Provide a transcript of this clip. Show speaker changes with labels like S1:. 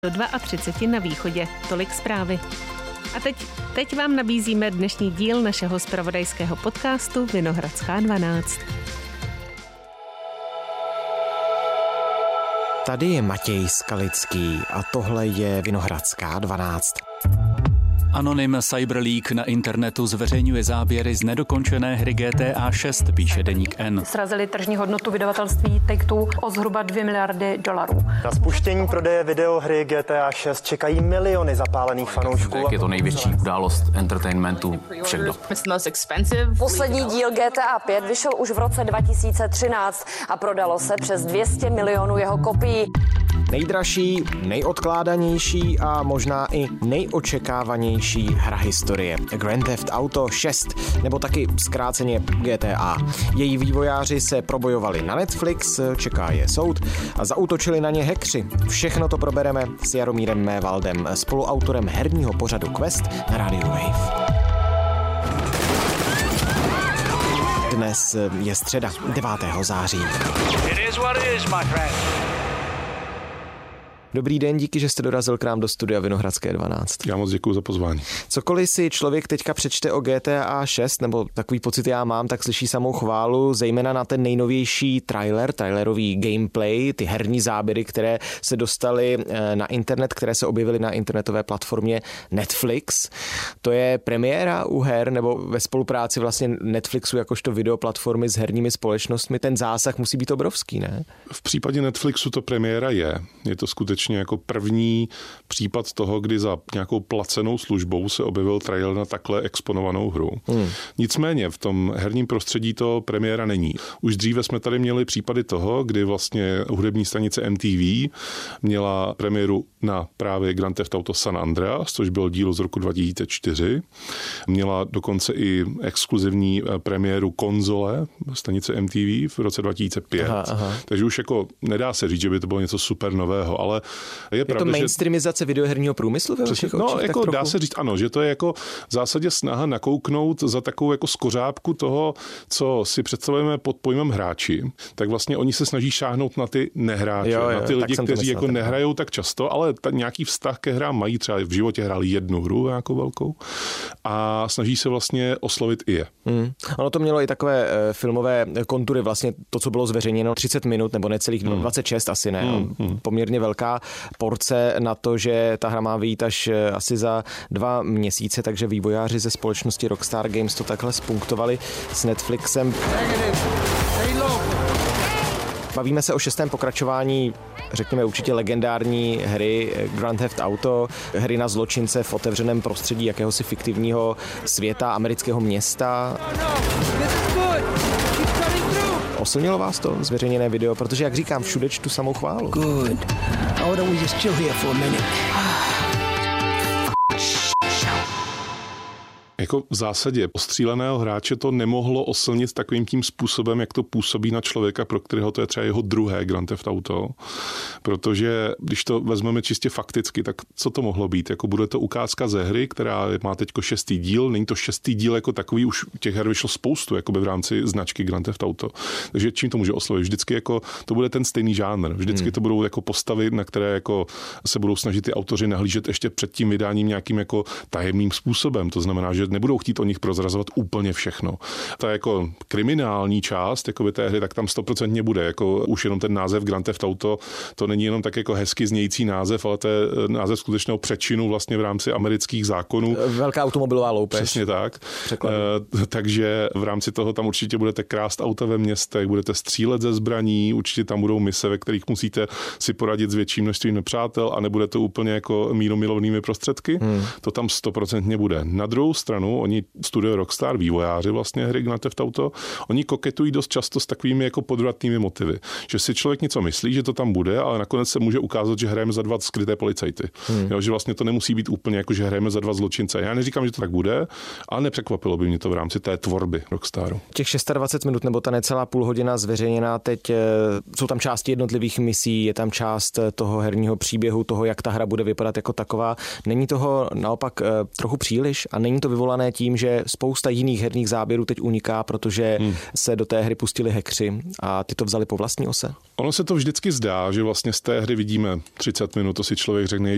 S1: do 32 na východě. Tolik zprávy. A teď vám nabízíme dnešní díl našeho zpravodajského podcastu Vinohradská 12.
S2: Tady je Matěj Skalický a tohle je Vinohradská 12.
S3: Anonym Cyberleak na internetu zveřejňuje záběry z nedokončené hry GTA 6, píše deník N.
S4: Srazili tržní hodnotu vydavatelství Take-Two o zhruba $2 miliardy.
S5: Na spuštění prodeje videohry GTA 6 čekají miliony zapálených fanoušků.
S6: Je to největší událost entertainmentu všech dob.
S7: Poslední díl GTA 5 vyšel už v roce 2013 a prodalo se přes 200 milionů jeho kopií.
S2: Nejdražší, nejodkládanější a možná i nejočekávanější hra historie. Grand Theft Auto 6, nebo taky zkráceně GTA. Její vývojáři se probojovali na Netflix, čeká je soud a zaútočili na ně hackři. Všechno to probereme s Jaromírem Mévaldem, spoluautorem herního pořadu Quest na rádiu Wave. Dnes je středa, 9. září. Dobrý den, díky, že jste dorazil k nám do studia Vinohradské 12.
S8: Já moc děkuji za pozvání.
S2: Cokoliv si člověk teďka přečte o GTA 6, nebo takový pocit já mám, tak slyší samou chválu, zejména na ten nejnovější trailerový gameplay, ty herní záběry, které se dostaly na internet, které se objevily na internetové platformě Netflix. To je premiéra u her, nebo ve spolupráci vlastně Netflixu jakožto videoplatformy s herními společnostmi. Ten zásah musí být obrovský, ne?
S8: V případě Netflixu to premiéra je. Je to skutečně jako první případ toho, kdy za nějakou placenou službou se objevil trailer na takhle exponovanou hru. Nicméně v tom herním prostředí to premiéra není. Už dříve jsme tady měli případy toho, kdy vlastně hudební stanice MTV měla premiéru na právě Grand Theft Auto San Andreas, což byl díl z roku 2004. Měla dokonce i exkluzivní premiéru konzole stanice MTV v roce 2005. Aha. Takže už jako nedá se říct, že by to bylo něco super nového, ale je pravda,
S2: to mainstreamizace videoherního průmyslu ve vašich očích?
S8: No, jako dá se říct ano, že to je jako v zásadě snaha nakouknout za takovou jako skořápku toho, co si představujeme pod pojmem hráči, tak vlastně oni se snaží šáhnout na ty nehráče, na ty lidi, kteří jako nehrajou tak často, ale nějaký vztah ke hrám mají, třeba v životě hráli jednu hru jako velkou a snaží se vlastně oslovit i je.
S2: Ono to mělo i takové filmové kontury, vlastně to, co bylo zveřejněno 30 minut nebo necelých 26 asi ne, poměrně velká porce na to, že ta hra má vyjít až asi za 2 měsíce, takže vývojáři ze společnosti Rockstar Games to takhle spunktovali s Netflixem. Bavíme se o 6. pokračování, řekněme určitě legendární hry Grand Theft Auto, hry na zločince v otevřeném prostředí jakéhosi fiktivního světa, amerického města. Oslnilo vás to zveřejněné video, protože jak říkám, všude čtu samou chválu.
S9: Good. Why don't we just chill here for a minute?
S8: Jako v zásadě ostříleného hráče to nemohlo oslnit takovým tím způsobem, jak to působí na člověka, pro kterého to je třeba jeho druhé Grand Theft Auto. Protože když to vezmeme čistě fakticky, tak co to mohlo být? Jako bude to ukázka ze hry, která má teďko 6. díl, není to 6. díl jako takový, už těch her vyšlo spoustu jakoby v rámci značky Grand Theft Auto. Takže čím to může oslovit? Vždycky jako to bude ten stejný žánr. Vždycky to budou jako postavy, na které jako se budou snažit ty autoři nahlížet ještě před tím vydáním nějakým jako tajemným způsobem. To znamená, že nebudou chtít o nich prozrazovat úplně všechno. Ta jako kriminální část jakoby té hry, tak tam 100% bude. Jako už jenom ten název Grand Theft Auto, to není jenom tak jako hezky znějící název, ale to je název skutečného přečinu vlastně v rámci amerických zákonů.
S2: Velká automobilová loupež.
S8: Přesně tak. Takže v rámci toho tam určitě budete krást auta ve městech, budete střílet ze zbraní, určitě tam budou mise, ve kterých musíte si poradit s větším množstvím nepřátel a nebude to úplně jako mírumilovnými prostředky. To tam 100% bude. Na druhou stranu oni studio Rockstar, vývojáři vlastně hry Grand Theft Auto, oni koketují dost často s takovými jako podvratnými motivy. Že si člověk něco myslí, že to tam bude, ale nakonec se může ukázat, že hrajeme za 2 skryté policajty. Jo, že vlastně to nemusí být úplně jako, že hrajeme za 2 zločince. Já neříkám, že to tak bude, ale nepřekvapilo by mě to v rámci té tvorby Rockstaru.
S2: Těch 26 minut nebo ta necelá půl hodina zveřejněná teď, jsou tam části jednotlivých misí, je tam část toho herního příběhu, toho, jak ta hra bude vypadat jako taková. Není toho naopak trochu příliš a není to vyvolané tím, že spousta jiných herních záběrů teď uniká, protože se do té hry pustili hackři a ty to vzali po vlastní ose?
S8: Ono se to vždycky zdá, že vlastně z té hry vidíme 30 minut, to si člověk řekne,